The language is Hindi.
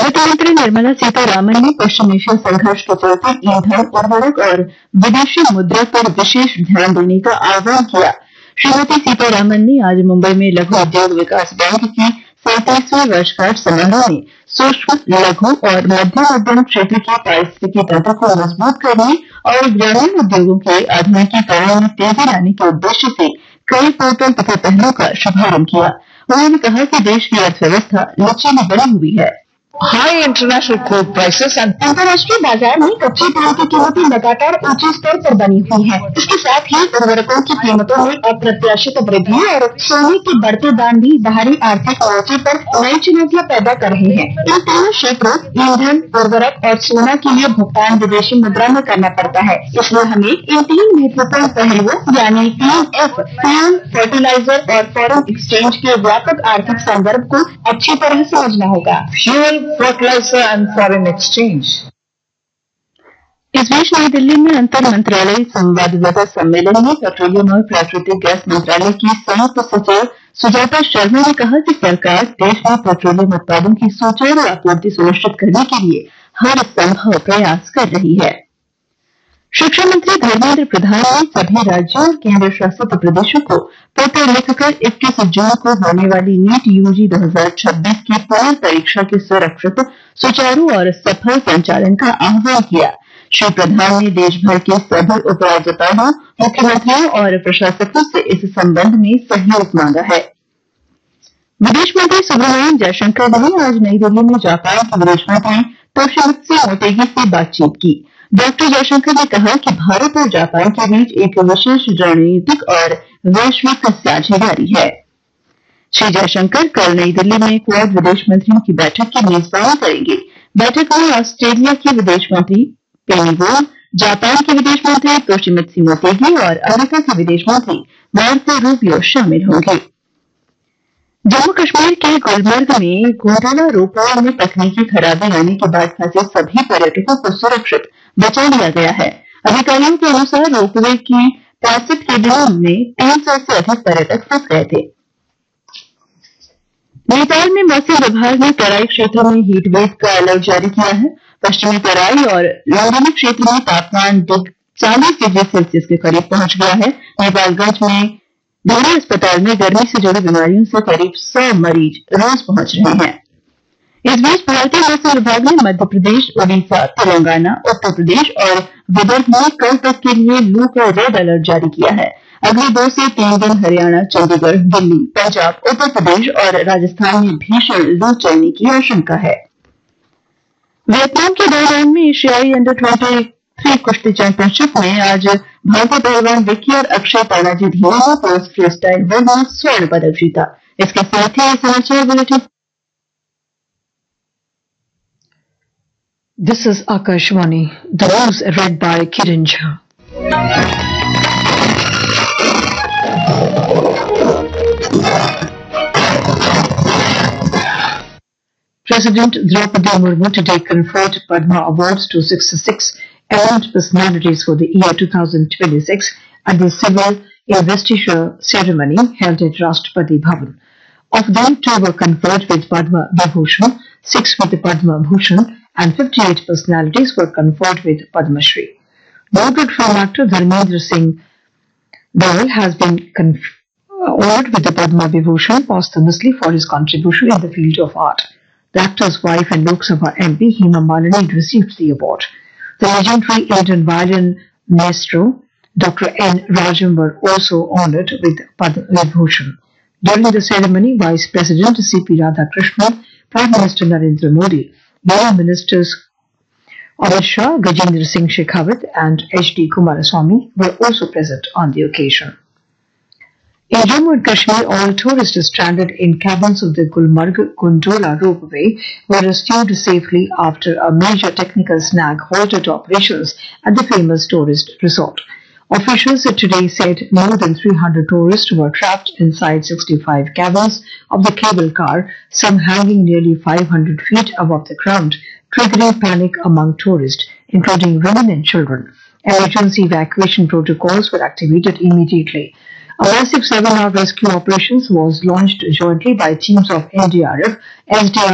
वित्त मंत्री निर्मला सीतारामन ने पश्चिम एशिया संघर्ष के चलते ईंधन, उर्वरक और विदेशी मुद्रा पर विशेष ध्यान देने का आह्वान किया। श्रीमती सीतारामन ने आज मुंबई में लघु उद्योग विकास बैंक की 37वीं वर्षगांठ समारोह में सूक्ष्म, लघु और मध्यम उद्यम क्षेत्र के पारिस्थितिकी तंत्र को मजबूत करने और ग्रामीण उद्योगों के आधुनिकीकरण में तेजी लाने के उद्देश्य से कई पोर्टल तथा पहलों का शुभारंभ किया। उन्होंने कहा कि देश की अर्थव्यवस्था लचीली बनी हुई है। High international crude prices and अंतर्राष्ट्रीय बाजार में कच्चे तेल की कीमतें लगातार ऊंचे स्तर पर बनी हुई हैं। इसके साथ ही उर्वरकों की कीमतों में अप्रत्याशित वृद्धि और सोने के बढ़ते दाम भी बाहरी आर्थिक मोर्चे पर नई चुनौतियां पैदा कर रहे हैं। इन तीनों क्षेत्रों ईंधन, उर्वरक और सोना के लिए भुगतान विदेशी मुद्रा में करना पड़ता है। इसलिए हमें इन तीन महत्वपूर्ण पहलुओं यानी 3F फ्यूल, फर्टिलाइजर और फॉरेन एक्सचेंज के व्यापक आर्थिक संदर्भ को अच्छी तरह समझना होगा। fuel, fertilizer and foreign exchange. इस बीच नई दिल्ली में अंतर मंत्रालय संवाददाता सम्मेलन में पेट्रोलियम और प्राकृतिक गैस मंत्रालय की संयुक्त सचिव सुजाता शर्मा ने कहा कि सरकार देश में पेट्रोलियम उत्पादों की सुचारू आपूर्ति सुनिश्चित करने के लिए हर संभव प्रयास कर रही है। शिक्षा मंत्री धर्मेंद्र प्रधान ने सभी राज्यों और केंद्र शासित प्रदेशों को पत्र लिखकर 21 जून को होने वाली नीट यूजी 2026 की पूर्ण परीक्षा के सुरक्षित, सुचारू और सफल संचालन का आह्वान किया। श्री प्रधान ने देश भर के सभी उपराज्यपालों, मुख्यमंत्रियों और प्रशासकों से इस संबंध में सहयोग मांगा है। विदेश मंत्री सुब्रमण्यम जयशंकर ने आज नई दिल्ली में जापान के विदेश मंत्री तोशिमित्सु मोटेगी से बातचीत की। डॉक्टर जयशंकर ने कहा कि भारत और जापान के बीच एक विशेष रणनीतिक और वैश्विक साझेदारी है। श्री जयशंकर कल नई दिल्ली में क्वाड विदेश मंत्रियों की बैठक की मेजबानी करेंगे। बैठक में ऑस्ट्रेलिया के विदेश मंत्री पेनी वोंग, जापान के विदेश मंत्री तोशिमित्सु मोटेगी और अमेरिका के विदेश मंत्री मार्को रूबियो शामिल होंगे। जम्मू कश्मीर के गुलमर्ग में गोंडवाना रोपवे में तकनीकी खराबी आने के बाद फंसे सभी पर्यटकों को सुरक्षित बचा लिया गया है। अधिकारियों के अनुसार रोपवे की 65 केबिनों में 300 से अधिक पर्यटक फंस गए थे। नेपाल में मौसम विभाग ने तराई क्षेत्र में हीट वेव का अलर्ट जारी किया है। पश्चिमी तराई और लुम्बिनी क्षेत्र में तापमान 40 डिग्री सेल्सियस के करीब पहुंच गया है। नेपालगंज में दोनों अस्पताल में गर्मी से जुड़ी बीमारियों से करीब 100 मरीज रोज पहुंच रहे हैं। इस बीच भारतीय मौसम विभाग ने मध्य प्रदेश, उड़ीसा, तेलंगाना, उत्तर प्रदेश और विदर्भ में कल तक के लिए लू का रेड अलर्ट जारी किया है। अगले 2 से 3 दिन हरियाणा, चंडीगढ़, दिल्ली, पंजाब, उत्तर प्रदेश और राजस्थान में भीषण लू चलने की आशंका है। वियतनाम के दानांग में एशियाई अंडर 23 कुश्ती चैंपियनशिप में आज भारतीय पहलवान विक्की और अक्षय तानाजी धीमा ने पोस्ट फ्री स्टाइल वर्ग में स्वर्ण पदक जीता। इसके साथ ही समाचार bulletin. This is Akashvani. The news read by Kiran Jha. President Draupadi Murmu today conferred Padma Awards to 66 eminent personalities for the year 2026 at the civil investiture ceremony held at Rashtrapati Bhavan. Of them, 2 were conferred with Padma Vibhushan, 6 with Padma Bhushan, and 58 personalities were conferred with Padma Shri. Noted film actor Dharmendra Singh Dawal has been honored with the Padma Vibhushan posthumously for his contribution in the field of art. The actor's wife and Lok Sabha MP Hema Malini received the award. The legendary Indian violin maestro Dr. N. Rajam were also honored with Padma Vibhushan. During the ceremony, Vice President C.P. Radhakrishnan, Prime Minister Narendra Modi, Union Ministers Amit Shah, Gajendra Singh Shekhawat and H.D. Kumaraswamy were also present on the occasion. In Jammu and Kashmir, all tourists stranded in cabins of the Gulmarg-Gondola ropeway were rescued safely after a major technical snag halted operations at the famous tourist resort. Officials today said more than 300 tourists were trapped inside 65 cabins of the cable car, some hanging nearly 500 feet above the ground, triggering panic among tourists, including women and children. Emergency evacuation protocols were activated immediately. A massive 7-hour rescue operation was launched jointly by teams of NDRF, SDR,